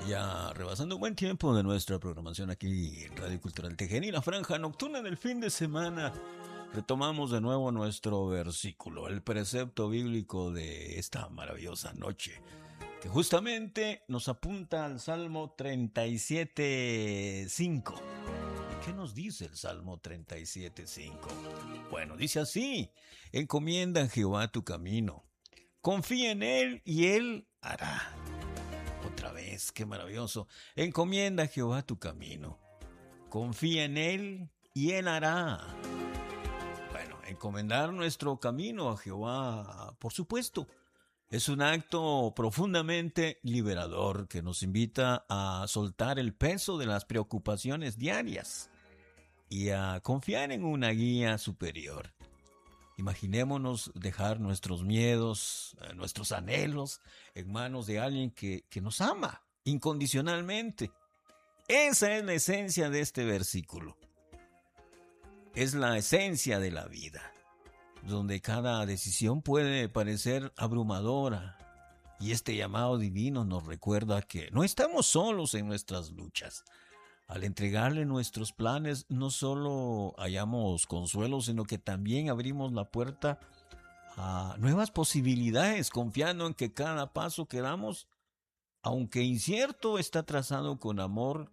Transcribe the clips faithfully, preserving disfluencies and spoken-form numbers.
Ya rebasando un buen tiempo de nuestra programación aquí en Radio Cultural Tejen y la franja nocturna del fin de semana, retomamos de nuevo nuestro versículo, el precepto bíblico de esta maravillosa noche, que justamente nos apunta al Salmo treinta y siete cinco. ¿Qué nos dice el Salmo treinta y siete cinco? Bueno, dice así: encomienda a Jehová tu camino, confía en Él y Él hará. Otra vez, qué maravilloso. Encomienda a Jehová tu camino, confía en Él y Él hará. Bueno, encomendar nuestro camino a Jehová, por supuesto, es un acto profundamente liberador que nos invita a soltar el peso de las preocupaciones diarias y a confiar en una guía superior. Imaginémonos dejar nuestros miedos, nuestros anhelos en manos de alguien que, que nos ama incondicionalmente. Esa es la esencia de este versículo. Es la esencia de la vida, donde cada decisión puede parecer abrumadora. Y este llamado divino nos recuerda que no estamos solos en nuestras luchas. Al entregarle nuestros planes, no solo hallamos consuelo, sino que también abrimos la puerta a nuevas posibilidades, confiando en que cada paso que damos, aunque incierto, está trazado con amor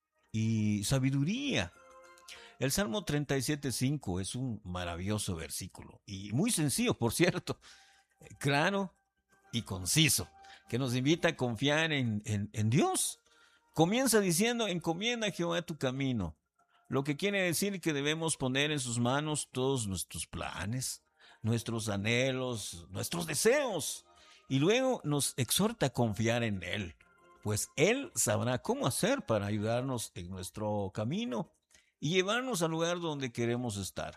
y sabiduría. El Salmo treinta y siete cinco es un maravilloso versículo, y muy sencillo, por cierto, claro y conciso, que nos invita a confiar en, en, en Dios. Comienza diciendo: encomienda a Jehová tu camino, lo que quiere decir que debemos poner en sus manos todos nuestros planes, nuestros anhelos, nuestros deseos, y luego nos exhorta a confiar en Él, pues Él sabrá cómo hacer para ayudarnos en nuestro camino y llevarnos al lugar donde queremos estar.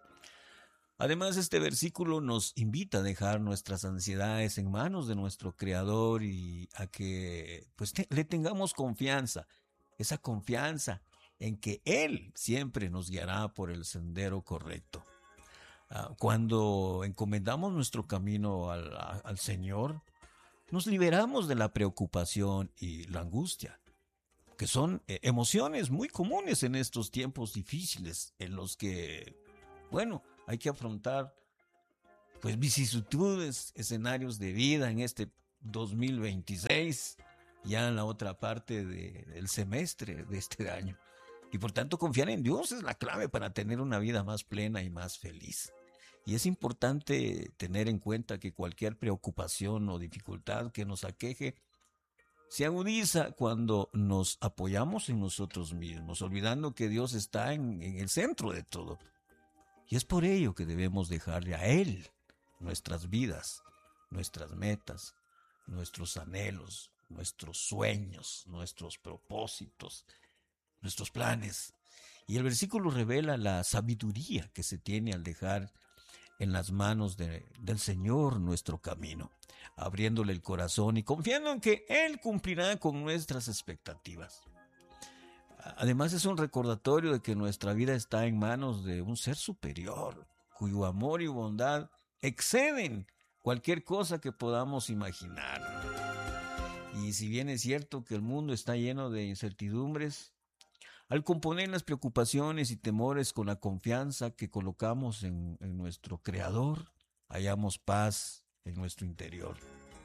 Además, este versículo nos invita a dejar nuestras ansiedades en manos de nuestro Creador y a que pues, te, le tengamos confianza, esa confianza en que Él siempre nos guiará por el sendero correcto. Uh, cuando encomendamos nuestro camino al, a, al Señor, nos liberamos de la preocupación y la angustia, que son eh, emociones muy comunes en estos tiempos difíciles en los que, bueno, hay que afrontar pues vicisitudes, escenarios de vida en este dos mil veintiséis, ya en la otra parte de, del semestre de este año. Y por tanto, confiar en Dios es la clave para tener una vida más plena y más feliz. Y es importante tener en cuenta que cualquier preocupación o dificultad que nos aqueje se agudiza cuando nos apoyamos en nosotros mismos, olvidando que Dios está en, en el centro de todo. Y es por ello que debemos dejarle a Él nuestras vidas, nuestras metas, nuestros anhelos, nuestros sueños, nuestros propósitos, nuestros planes. Y el versículo revela la sabiduría que se tiene al dejar en las manos de, del Señor nuestro camino, abriéndole el corazón y confiando en que Él cumplirá con nuestras expectativas. Además, es un recordatorio de que nuestra vida está en manos de un ser superior, cuyo amor y bondad exceden cualquier cosa que podamos imaginar. Y si bien es cierto que el mundo está lleno de incertidumbres, al componer las preocupaciones y temores con la confianza que colocamos en, en nuestro Creador, hallamos paz en nuestro interior.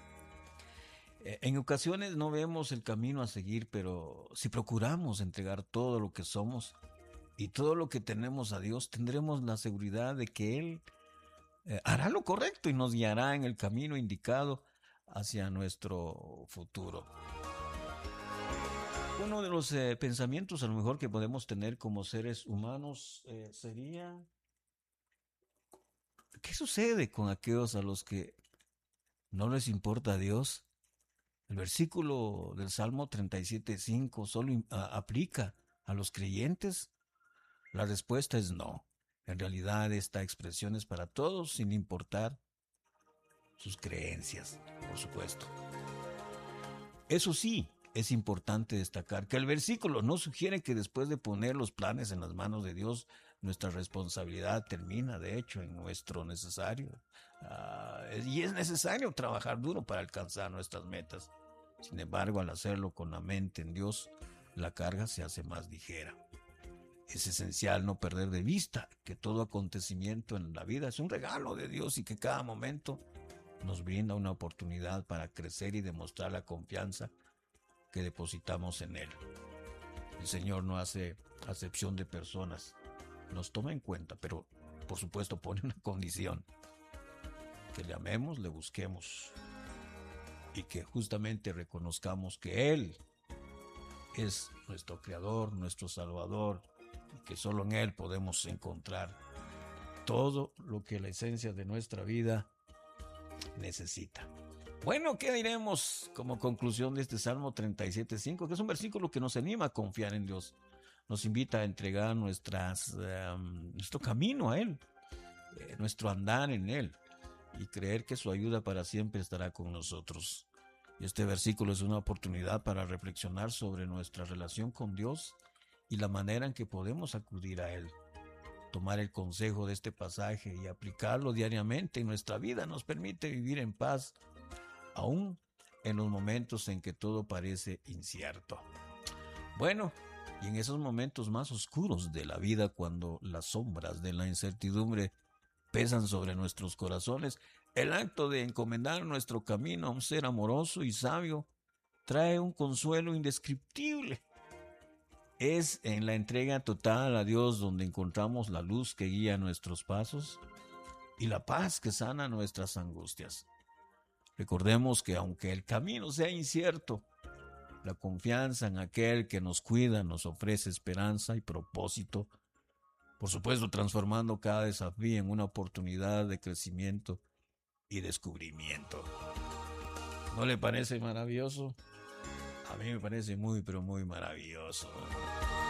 En ocasiones no vemos el camino a seguir, pero si procuramos entregar todo lo que somos y todo lo que tenemos a Dios, tendremos la seguridad de que Él eh, hará lo correcto y nos guiará en el camino indicado hacia nuestro futuro. Uno de los eh, pensamientos a lo mejor que podemos tener como seres humanos eh, sería: ¿qué sucede con aquellos a los que no les importa a Dios? El versículo del Salmo treinta y siete cinco solo a, aplica a los creyentes. La respuesta es no. En realidad esta expresión es para todos, sin importar sus creencias, por supuesto. Eso sí, es importante destacar que el versículo no sugiere que después de poner los planes en las manos de Dios, nuestra responsabilidad termina, de hecho, en nuestro necesario. Uh, y es necesario trabajar duro para alcanzar nuestras metas. Sin embargo, al hacerlo con la mente en Dios, la carga se hace más ligera. Es esencial no perder de vista que todo acontecimiento en la vida es un regalo de Dios y que cada momento nos brinda una oportunidad para crecer y demostrar la confianza que depositamos en Él. El Señor no hace acepción de personas, nos toma en cuenta, pero por supuesto pone una condición: que le amemos, le busquemos y que justamente reconozcamos que Él es nuestro Creador, nuestro Salvador, y que solo en Él podemos encontrar todo lo que la esencia de nuestra vida necesita. Bueno, ¿qué diremos como conclusión de este Salmo treinta y siete cinco? Que es un versículo que nos anima a confiar en Dios. Nos invita a entregar nuestras, um, nuestro camino a Él, eh, nuestro andar en Él, y creer que su ayuda para siempre estará con nosotros. Y este versículo es una oportunidad para reflexionar sobre nuestra relación con Dios y la manera en que podemos acudir a Él. Tomar el consejo de este pasaje y aplicarlo diariamente en nuestra vida nos permite vivir en paz, aún en los momentos en que todo parece incierto. Bueno, y en esos momentos más oscuros de la vida, cuando las sombras de la incertidumbre pesan sobre nuestros corazones, el acto de encomendar nuestro camino a un ser amoroso y sabio trae un consuelo indescriptible. Es en la entrega total a Dios donde encontramos la luz que guía nuestros pasos y la paz que sana nuestras angustias. Recordemos que aunque el camino sea incierto, la confianza en aquel que nos cuida nos ofrece esperanza y propósito, por supuesto transformando cada desafío en una oportunidad de crecimiento y descubrimiento. ¿No le parece maravilloso? A mí me parece muy, pero muy maravilloso.